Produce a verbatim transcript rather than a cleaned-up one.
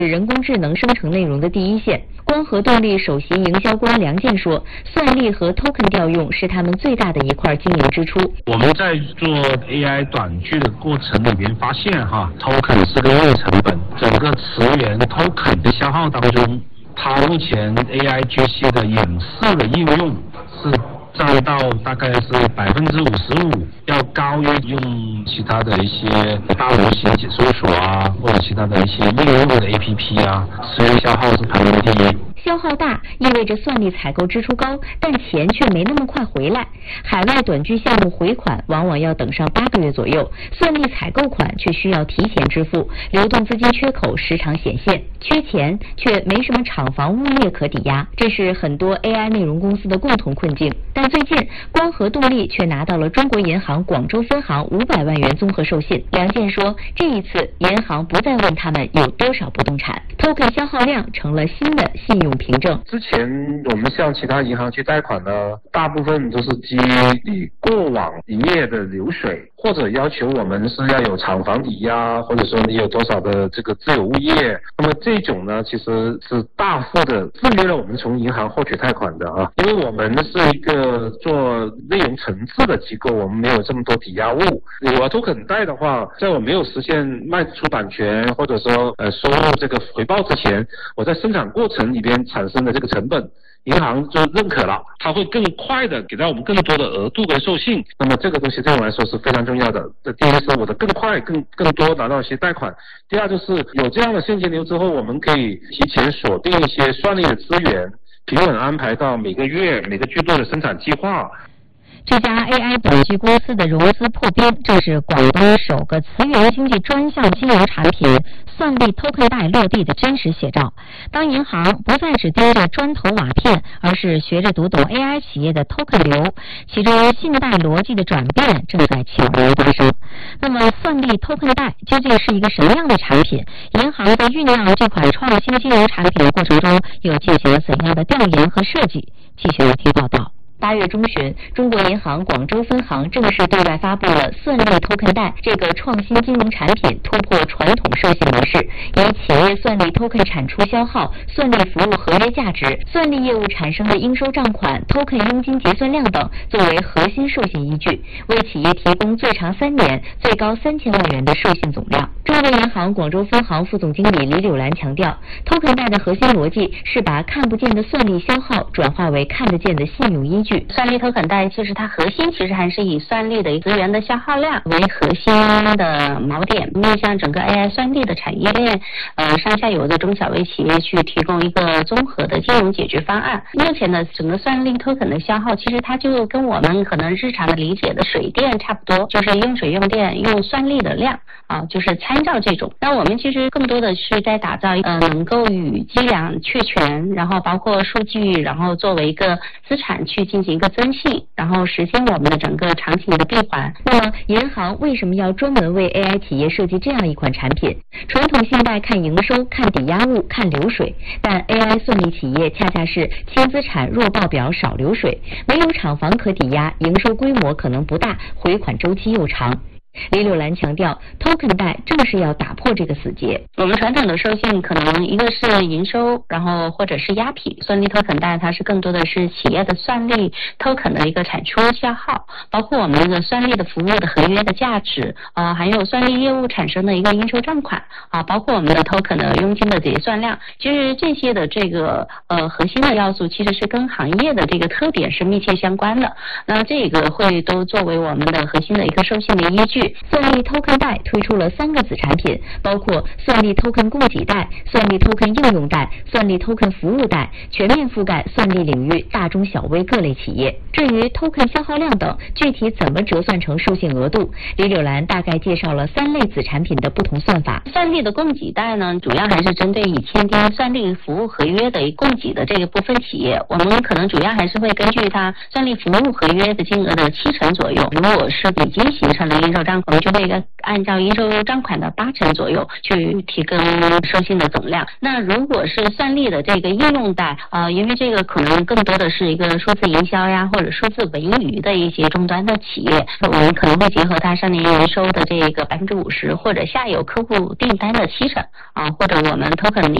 人工智能生成内容的第一线。光合动力首席营销官梁健说，算力和 token 调用是他们最大的一块经营支出。 我们在做 A I 短剧的过程里面发现哈 ，token 是个硬成本，整个词源 token 的消耗当中，它目前 A I G C 的演示的应用是占到大概是百分之五十五，要高于用其他的一些大模型解说所啊，或者其他的一些应用的 A P P 啊，所以消耗是排名第一。 消耗大意味着算力采购支出高，但钱却没那么快回来。海外短剧项目回款往往要等上八个月左右，算力采购款却需要提前支付，流动资金缺口时常显现，缺钱却没什么厂房物业可抵押，这是很多 A I 内容公司的共同困境。但最近光合动力却拿到了中国银行广州分行五百万元综合授信。梁健说，这一次银行不再问他们有多少不动产 ，token 消耗量成了新的信用凭证。 之前我们向其他银行去贷款呢，大部分都是基于你过往营业的流水，或者要求我们是要有厂房抵押，或者说你有多少的这个自有物业。那么这种呢，其实是大幅的制约了我们从银行获取贷款的啊，因为我们是一个做内容层次的机构，我们没有这么多抵押物。我要token贷的话，在我没有实现卖出版权或者说呃收入这个回报之前，我在生产过程里边产生的这个成本，银行就认可了，它会更快的给到我们更多的额度跟授信。那么这个东西对我来说是非常重要的。这第一是我的更快、更更多拿到一些贷款；第二就是有这样的现金流之后，我们可以提前锁定一些算力的资源，平稳安排到每个月每个季度的生产计划。 这家 A I 短剧公司的融资破冰，这是广东首个词源经济专项金融产品算力 token 贷落地的真实写照。当银行不再只盯着砖头瓦片，而是学着读懂 A I 企业的 token 流，其中信贷逻辑的转变正在悄然发生。那么算力 token 贷究竟是一个什么样的产品？银行在酝酿这款创新金融产品的过程中，又进行了怎样的调研和设计？继续来听报道。八月中旬，中国银行广州分行正式对外发布了算力 token 贷这个创新金融产品，突破传统授信模式，以企业算力 token 产出消耗、算力服务合约价值、算力业务产生的应收账款、token 佣金结算量等作为核心授信依据，为企业提供最长三年、最高三千万元的授信总量。中国银行广州分行副总经理李柳兰强调 ，token 贷的核心逻辑是把看不见的算力消耗转化为看得见的信用依据。 算力 token 贷其实它核心其实还是以算力的资源的消耗量为核心的锚点，面向整个 A I 算力的产业链，呃上下游的中小微企业去提供一个综合的金融解决方案。目前的整个算力 token 的消耗，其实它就跟我们可能日常的理解的水电差不多，就是用水用电用算力的量啊，就是参照这种。那我们其实更多的是在打造呃能够与计量确权，然后包括数据，然后作为一个资产去进行一个增信，然后实现我们的整个场景的闭环。 那么银行为什么要专门为 A I 企业设计这样一款产品？传统信贷看营收、看抵押物、看流水，但 A I 算力企业恰恰是轻资产、弱报表、少流水，没有厂房可抵押，营收规模可能不大，回款周期又长。李柳兰强调 ，token 贷正是要打破这个死结。 我们传统的授信可能一个是营收，然后或者是押品，算力 token 贷它是更多的是企业的算力 token 的一个产出消耗，包括我们的算力的服务的合约的价值啊、呃，还有算力业务产生的一个应收账款啊，包括我们的 token 的佣金的结算量，其实这些的这个呃核心的要素其实是跟行业的这个特点是密切相关的。那这个会都作为我们的核心的一个授信的依据。 算力 token 贷推出了三个子产品，包括算力 token 供给贷、算力 token 应用贷、算力 token 服务贷，全面覆盖算力领域大中小微各类企业。至于 token 消耗量等具体怎么折算成授信额度，李柳兰大概介绍了三类子产品的不同算法。 算力的供给贷呢，主要还是针对已签订算力服务合约的供给的这个部分企业，我们可能主要还是会根据它算力服务合约的金额的七成左右，如果是已经形成了应收账账，我们就会按照一周账款的八成左右去提供授信的总量。那如果是算力的这个应用贷，呃，因为这个可能更多的是一个数字营销呀，或者数字文娱的一些终端的企业，我们可能会结合它上年营收的这个百分之五十，或者下游客户订单的七成啊，或者我们 token